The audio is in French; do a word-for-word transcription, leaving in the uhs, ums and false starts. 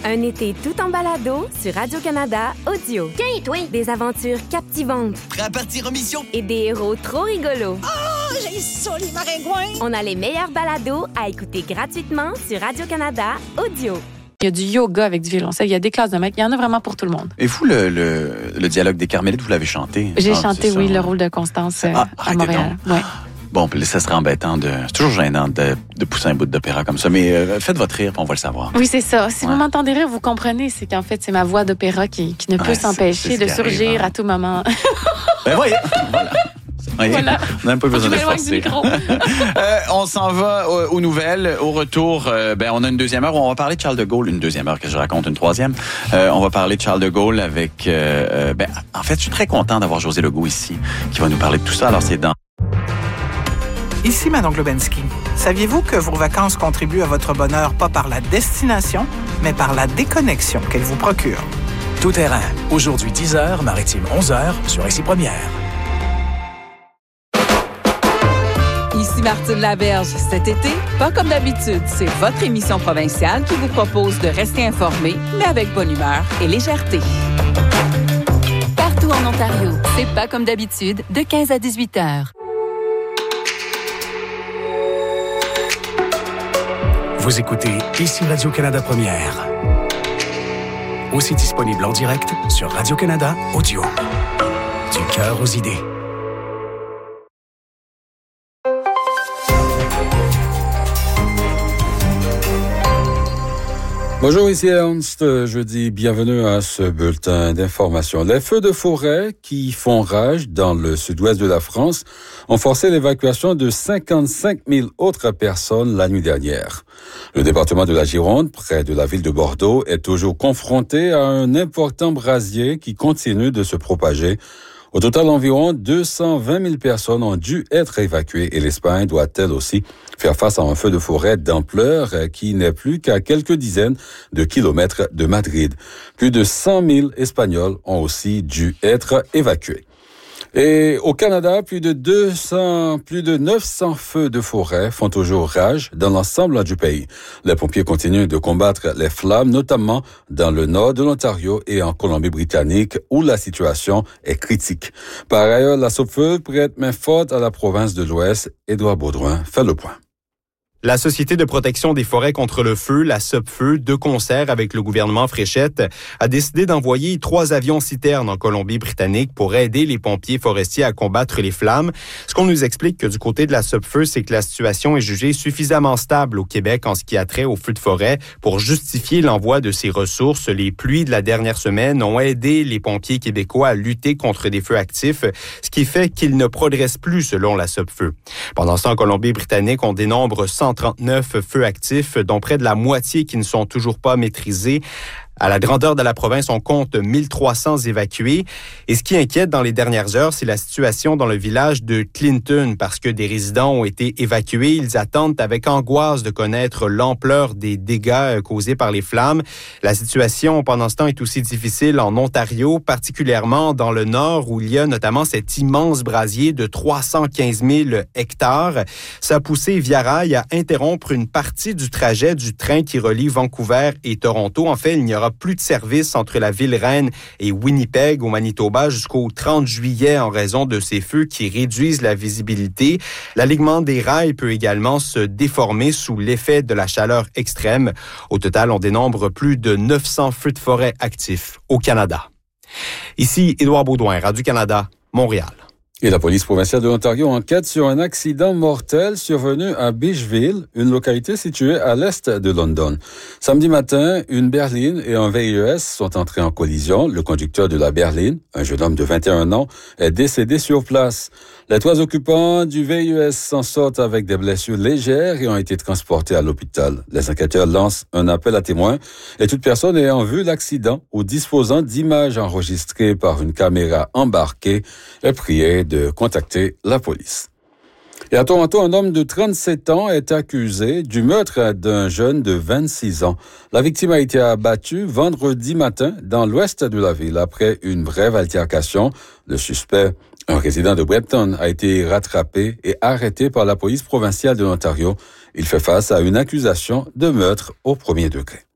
Un été tout en balado sur Radio-Canada Audio. Tiens, toi! Des aventures captivantes. Prêt à partir en mission? Et des héros trop rigolos. Oh, j'ai ça, les maringouins! On a les meilleurs balados à écouter gratuitement sur Radio-Canada Audio. Il y a du yoga avec du violoncelle, il y a des classes de maître, il y en a vraiment pour tout le monde. Et vous, le, le, le dialogue des Carmélites, vous l'avez chanté? J'ai ah, chanté, oui, le rôle de Constance euh, ah, à Montréal. Ouais. Bon, puis ça serait embêtant de... C'est toujours gênant de, de pousser un bout d'opéra comme ça, mais euh, faites votre rire, puis on va le savoir. Oui, c'est ça. Si ouais. vous m'entendez rire, vous comprenez, c'est qu'en fait, c'est ma voix d'opéra qui, qui ne peut ouais, s'empêcher c'est, c'est de surgir arrive, hein. à tout moment. Ben voyez, voilà. Voyez, voilà. On n'a même pas besoin de forcer. euh, on s'en va aux, aux nouvelles. Au retour, euh, ben, on a une deuxième heure où on va parler de Charles de Gaulle. Une deuxième heure que je raconte, une troisième. Euh, on va parler de Charles de Gaulle avec... Euh, ben, en fait, je suis très content d'avoir José Legault ici, qui va nous parler de tout ça. Alors, c'est dans... Ici Manon Globensky. Saviez-vous que vos vacances contribuent à votre bonheur pas par la destination, mais par la déconnexion qu'elles vous procurent? Tout terrain. Aujourd'hui dix heures, maritime onze heures sur Ici Première. Ici Martine Laberge. Cet été, pas comme d'habitude, c'est votre émission provinciale qui vous propose de rester informé, mais avec bonne humeur et légèreté. Partout en Ontario, c'est pas comme d'habitude, de quinze à dix-huit heures. Vous écoutez Ici Radio-Canada Première. Aussi disponible en direct sur Radio-Canada Audio. Du cœur aux idées. Bonjour, ici Ernst. Je dis bienvenue à ce bulletin d'information. Les feux de forêt qui font rage dans le sud-ouest de la France ont forcé l'évacuation de cinquante-cinq mille autres personnes la nuit dernière. Le département de la Gironde, près de la ville de Bordeaux, est toujours confronté à un important brasier qui continue de se propager. Au total, environ deux cent vingt mille personnes ont dû être évacuées et l'Espagne doit elle aussi faire face à un feu de forêt d'ampleur qui n'est plus qu'à quelques dizaines de kilomètres de Madrid. Plus de cent mille Espagnols ont aussi dû être évacués. Et au Canada, plus de deux cents, plus de neuf cents feux de forêt font toujours rage dans l'ensemble du pays. Les pompiers continuent de combattre les flammes, notamment dans le nord de l'Ontario et en Colombie-Britannique, où la situation est critique. Par ailleurs, la Sopfeu prête main forte à la province de l'Ouest. Édouard Baudouin fait le point. La Société de protection des forêts contre le feu, la Sopfeu, de concert avec le gouvernement Fréchette, a décidé d'envoyer trois avions citernes en Colombie-Britannique pour aider les pompiers forestiers à combattre les flammes. Ce qu'on nous explique que du côté de la Sopfeu, c'est que la situation est jugée suffisamment stable au Québec en ce qui a trait aux feux de forêt pour justifier l'envoi de ces ressources. Les pluies de la dernière semaine ont aidé les pompiers québécois à lutter contre des feux actifs, ce qui fait qu'ils ne progressent plus selon la Sopfeu. Pendant ce temps, en Colombie-Britannique, on dénombre cent trente-neuf feux actifs, dont près de la moitié qui ne sont toujours pas maîtrisés. À la grandeur de la province, on compte mille trois cents évacués. Et ce qui inquiète dans les dernières heures, c'est la situation dans le village de Clinton, parce que des résidents ont été évacués. Ils attendent avec angoisse de connaître l'ampleur des dégâts causés par les flammes. La situation, pendant ce temps, est aussi difficile en Ontario, particulièrement dans le nord, où il y a notamment cet immense brasier de trois cent quinze mille hectares. Ça a poussé Via Rail à interrompre une partie du trajet du train qui relie Vancouver et Toronto. En fait, il n'y aura plus de service entre la ville-reine et Winnipeg au Manitoba jusqu'au trente juillet en raison de ces feux qui réduisent la visibilité. L'alignement des rails peut également se déformer sous l'effet de la chaleur extrême. Au total, on dénombre plus de neuf cents feux de forêt actifs au Canada. Ici, Édouard Baudouin, Radio-Canada, Montréal. Et la police provinciale de l'Ontario enquête sur un accident mortel survenu à Beachville, une localité située à l'est de London. Samedi matin, une berline et un V I E S sont entrés en collision. Le conducteur de la berline, un jeune homme de vingt et un ans, est décédé sur place. Les trois occupants du V I E S s'en sortent avec des blessures légères et ont été transportés à l'hôpital. Les enquêteurs lancent un appel à témoins et toute personne ayant vu l'accident ou disposant d'images enregistrées par une caméra embarquée est priée de contacter la police. Et à Toronto, un homme de trente-sept ans est accusé du meurtre d'un jeune de vingt-six ans. La victime a été abattue vendredi matin dans l'ouest de la ville après une brève altercation. Le suspect, un résident de Brampton, a été rattrapé et arrêté par la police provinciale de l'Ontario. Il fait face à une accusation de meurtre au premier degré.